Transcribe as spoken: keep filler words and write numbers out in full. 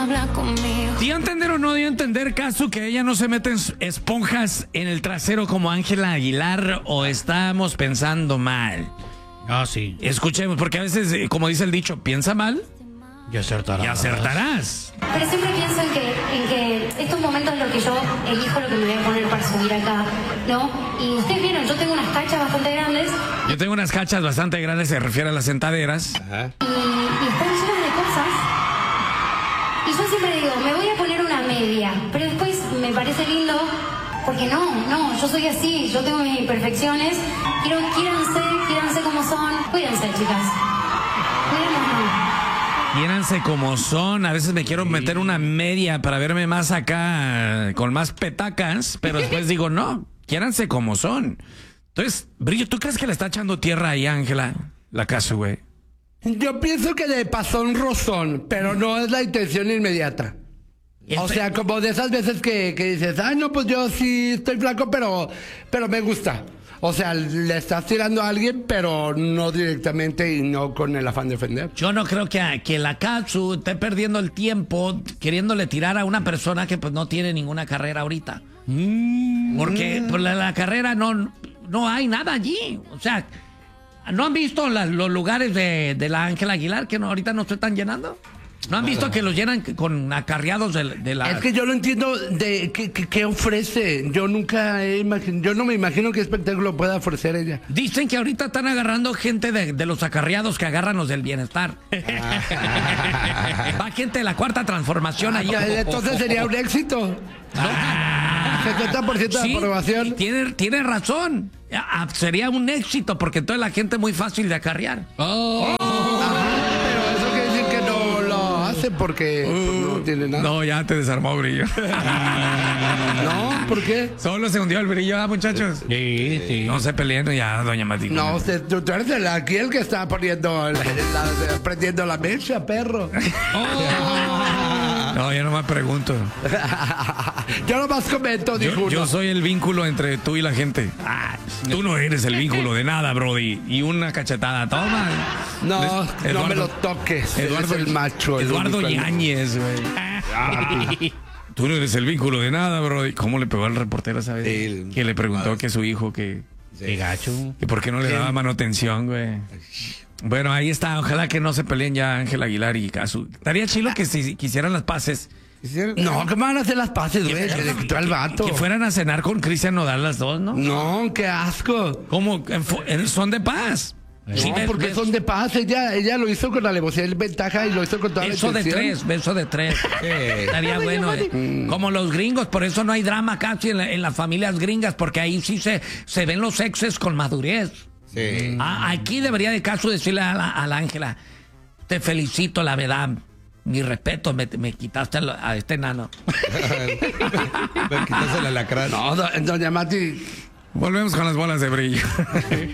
Habla conmigo. ¿Dio a entender o no dio a entender, Casu, que ella no se mete esponjas en el trasero como Ángela Aguilar, o estamos pensando mal? Ah, sí. Escuchemos, porque a veces, como dice el dicho, piensa mal Y acertarás. y acertarás. Pero siempre pienso en que, en que estos momentos en los que yo elijo lo que me voy a poner para subir acá, ¿no? Y ustedes vieron, yo tengo unas cachas bastante grandes Yo tengo unas cachas bastante grandes, se refiere a las sentaderas. Ajá. y, y están llenas de cosas. Y yo siempre digo, me voy a poner una media, pero después me parece lindo, porque no, no, yo soy así, yo tengo mis imperfecciones. Quiero, quiéranse, quiéranse como son. Cuídense, chicas. Cuídense. Quiéranse como son. A veces me quiero meter una media para verme más acá, con más petacas, pero después digo, no, quiéranse como son. Entonces, Brillo, ¿tú crees que le está echando tierra ahí a Ángela, la Casu, güey? Yo pienso que le pasó un rozón, pero no es la intención inmediata. O sea, como de esas veces que, que dices, ay, no, pues yo sí estoy flaco, pero, pero me gusta. O sea, le estás tirando a alguien, pero no directamente y no con el afán de ofender. Yo no creo que, que la Casu esté perdiendo el tiempo queriéndole tirar a una persona que pues no tiene ninguna carrera ahorita. Mm. Porque por la, la carrera no, no hay nada allí. O sea, ¿no han visto la- los lugares de, de la Ángela Aguilar que no, ahorita no se están llenando? ¿No han visto que los llenan con acarreados de, de la... Es que yo no entiendo de qué, qué, qué ofrece. Yo nunca he imagin- yo no me imagino qué espectáculo pueda ofrecer ella. Dicen que ahorita están agarrando gente de, de los acarreados que agarran los del bienestar. Va gente de la cuarta transformación allí. Entonces sería un éxito. setenta por ciento de Sí, aprobación. Tiene, tiene razón. Ah, sería un éxito porque entonces la gente es muy fácil de acarrear. Ajá, pero eso quiere decir que no lo hace porque pues, no tiene nada. No, ya te desarmó, Brillo. No, ¿por qué? Solo se hundió el Brillo, ¿ah, muchachos? Sí, sí. No se peleen ya, doña Matica. No, usted, tú, tú eres el, aquí el que está poniendo, el- la- prendiendo la mecha, perro. No, yo nomás pregunto. Yo nomás comento, dijo Yo, uno. yo soy el vínculo entre tú y la gente. Ah, tú no eres el vínculo de nada, Brody. Y una cachetada, toma. No, Es- no me lo toques. Eduardo, Eres el macho. el Eduardo único. Yáñez, güey. Tú no eres el vínculo de nada, Brody. ¿Cómo le pegó al reportero esa vez? El- que le preguntó que su hijo que, Qué gacho. que por qué no le daba manutención, güey. Bueno, ahí está. Ojalá que no se peleen ya Ángel Aguilar y Casu. Estaría chilo que si quisieran las paces, No, ¿cómo van a hacer las paces, güey? Se le quitó al vato. que fueran a cenar con Cristian Nodal las dos, ¿no? No, qué asco. ¿Cómo? En fu- en- son de paz. Sí, No, ves- porque ves- son de paz. Ella, ella lo hizo con la alevosía y ventaja y lo hizo con toda la Beso de intención. tres, beso de tres. Estaría bueno. eh. Como los gringos, por eso no hay drama casi en, la- en las familias gringas, porque ahí sí se, se ven los exes con madurez. Sí. Ah, aquí debería de caso decirle a la, a la Ángela, te felicito, la verdad. Mi respeto, me, me quitaste a, lo- a este nano. Me quitas el alacrán. No, do- doña Mati. Volvemos con las bolas de brillo.